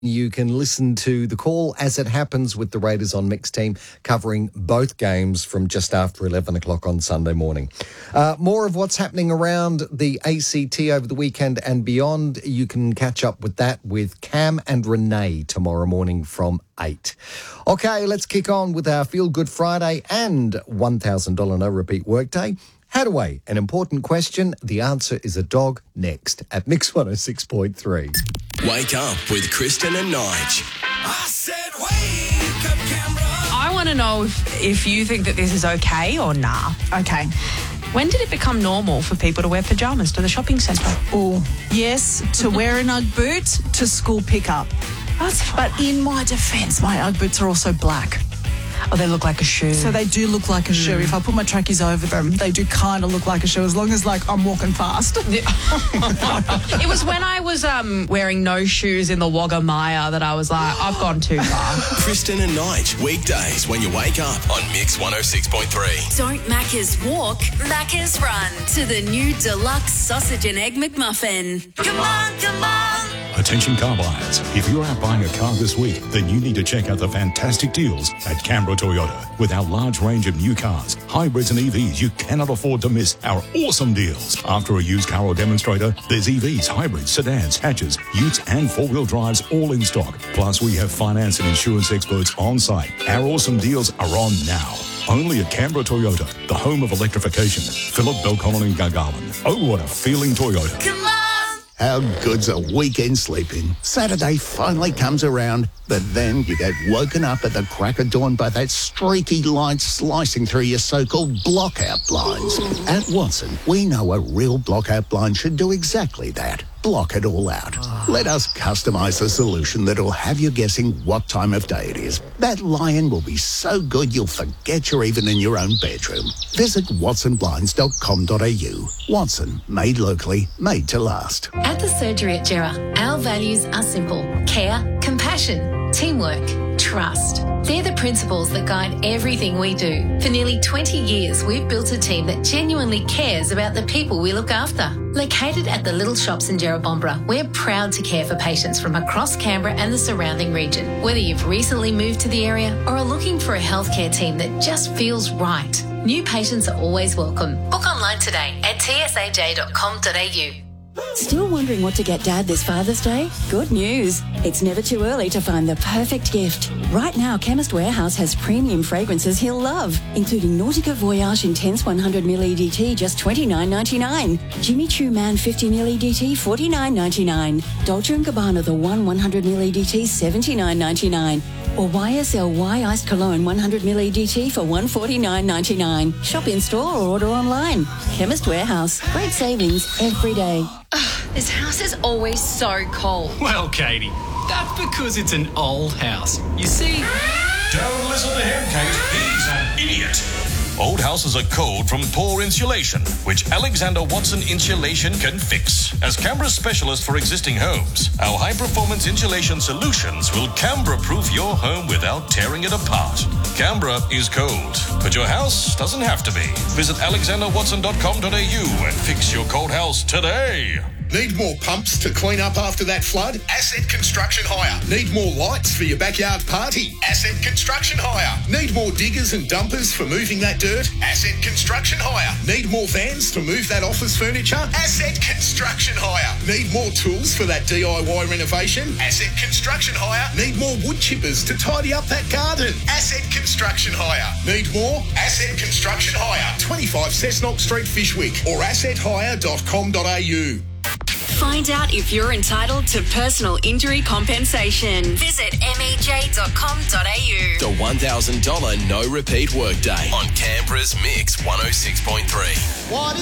You can listen to the call as it happens with the Raiders on Mix team covering both games from just after 11 o'clock on Sunday morning. More of what's happening around the ACT over the weekend and beyond. You can catch up with that with Cam and Renee tomorrow morning from 8. Okay, let's kick on with our Feel Good Friday and $1,000 no repeat workday. Hadaway, an important question. The answer is a dog next at Mix 106.3. Wake up with Kristen and Nige. I said wake up, Canberra. I want to know if you think that this is okay or nah. Okay. When did it become normal for people to wear pyjamas to the shopping centre? Oh, yes, to wear an Ugg boot to school pickup. That's fine. But in my defence, my Ugg boots are also black. Oh, they look like a shoe. So they do look like a shoe. If I put my trackies over them, they do kind of look like a shoe, as long as, I'm walking fast. It was when I was wearing no shoes in the Wagga Maya that I was like, I've gone too far. Kristen and Nige, weekdays when you wake up on Mix 106.3. Don't Macca's walk, Macca's run to the new deluxe sausage and egg McMuffin. Come on, come on. Attention car buyers. If you're out buying a car this week, then you need to check out the fantastic deals at Canberra Toyota. With our large range of new cars, hybrids and EVs, you cannot afford to miss our awesome deals. After a used car or demonstrator, there's EVs, hybrids, sedans, hatches, utes and four-wheel drives all in stock. Plus, we have finance and insurance experts on site. Our awesome deals are on now. Only at Canberra Toyota, the home of electrification. Phillip, Belconnen and Gargarland. Oh, what a feeling Toyota. Come on. How good's a weekend sleeping? Saturday finally comes around, but then you get woken up at the crack of dawn by that streaky light slicing through your so-called blockout blinds. At Watson, we know a real blockout blind should do exactly that. Block it all out. Let us customise a solution that'll have you guessing what time of day it is. That lion will be so good you'll forget you're even in your own bedroom. Visit watsonblinds.com.au. Watson, made locally, made to last. At the surgery at Gera, our values are simple: care, compassion, teamwork, trust. They're the principles that guide everything we do. For nearly 20 years, we've built a team that genuinely cares about the people we look after. Located at the Little Shops in Jerrabomberra, we're proud to care for patients from across Canberra and the surrounding region. Whether you've recently moved to the area or are looking for a healthcare team that just feels right, new patients are always welcome. Book online today at tsaj.com.au. Still wondering what to get Dad this Father's Day? Good news. It's never too early to find the perfect gift. Right now, Chemist Warehouse has premium fragrances he'll love, including Nautica Voyage Intense 100ml EDT, just $29.99. Jimmy Choo Man 50ml EDT, $49.99. Dolce & Gabbana The One 100ml EDT, $79.99. Or YSL Iced Cologne 100ml EDT for $149.99. Shop in store or order online. Chemist Warehouse. Great savings every day. This house is always so cold. Well, Katie, that's because it's an old house. You see... Don't listen to him, Kate. He's an idiot. Old houses are cold from poor insulation, which Alexander Watson Insulation can fix. As Canberra's specialist for existing homes, our high-performance insulation solutions will Canberra-proof your home without tearing it apart. Canberra is cold, but your house doesn't have to be. Visit alexanderwatson.com.au and fix your cold house today. Need more pumps to clean up after that flood? Asset Construction Hire. Need more lights for your backyard party? Asset Construction Hire. Need more diggers and dumpers for moving that dirt? Asset Construction Hire. Need more vans to move that office furniture? Asset Construction Hire. Need more tools for that DIY renovation? Asset Construction Hire. Need more wood chippers to tidy up that garden? Asset Construction Hire. Need more? Asset Construction Hire. 25 Cessnock Street, Fishwick, or assethire.com.au. Find out if you're entitled to personal injury compensation. Visit mej.com.au. The $1,000 no repeat workday on Canberra's Mix 106.3.